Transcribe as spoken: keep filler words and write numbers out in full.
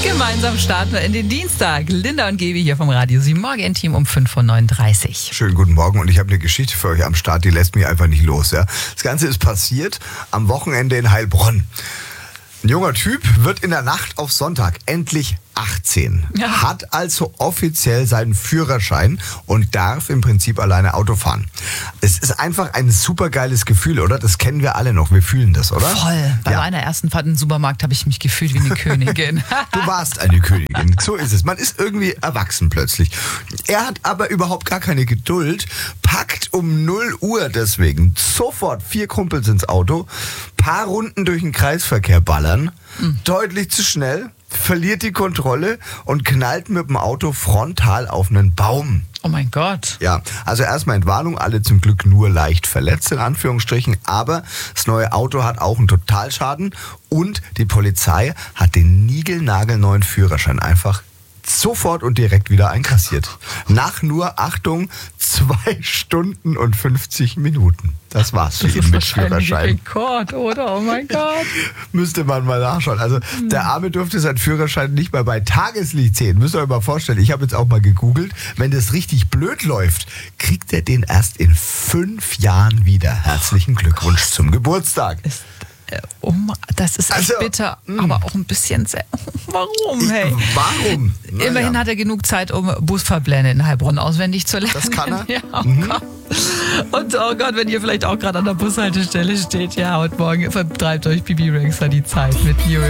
Gemeinsam starten wir in den Dienstag. Linda und Gaby hier vom Radio sieben Morgen-Team um fünf Uhr neununddreißig. Schönen guten Morgen und ich habe eine Geschichte für euch am Start, die lässt mich einfach nicht los. Ja? Das Ganze ist passiert am Wochenende in Heilbronn. Ein junger Typ wird in der Nacht auf Sonntag endlich achtzehn, ja. hat also offiziell seinen Führerschein und darf im Prinzip alleine Auto fahren. Es ist einfach ein supergeiles Gefühl, oder? Das kennen wir alle noch, wir fühlen das, oder? Voll. Bei Ja. meiner ersten Fahrt in den Supermarkt habe ich mich gefühlt wie eine Königin. Du warst eine Königin, so ist es. Man ist irgendwie erwachsen plötzlich. Er hat aber überhaupt gar keine Geduld, packt um null Uhr deswegen sofort vier Kumpels ins Auto, paar Runden durch den Kreisverkehr ballern, mhm. deutlich zu schnell, verliert die Kontrolle und knallt mit dem Auto frontal auf einen Baum. Oh mein Gott. Ja, also erstmal Entwarnung, alle zum Glück nur leicht verletzt, in Anführungsstrichen, aber das neue Auto hat auch einen Totalschaden und die Polizei hat den niegelnagelneuen Führerschein einfach sofort und direkt wieder einkassiert. Nach nur, Achtung, zwei Stunden und fünfzig Minuten. Das war's für Das ihn ist mit wahrscheinlich Führerschein. Rekord, oder? Oh mein Gott. Müsste man mal nachschauen. Also der Arme durfte seinen Führerschein nicht mal bei Tageslicht sehen. Müsst ihr euch mal vorstellen. Ich habe jetzt auch mal gegoogelt. Wenn das richtig blöd läuft, kriegt er den erst in fünf Jahren wieder. Herzlichen Glückwunsch oh zum Geburtstag. Ist, äh, um, das ist echt Also, bitter, mh. aber auch ein bisschen sehr. Warum, hey? Warum? Na Immerhin ja. hat er genug Zeit, um Busfahrpläne in Heilbronn auswendig zu lernen. Das kann er? Ja, oh Mhm. Gott. Und oh Gott, wenn ihr vielleicht auch gerade an der Bushaltestelle steht, ja, heute Morgen vertreibt euch Bibi Rexha die Zeit mit New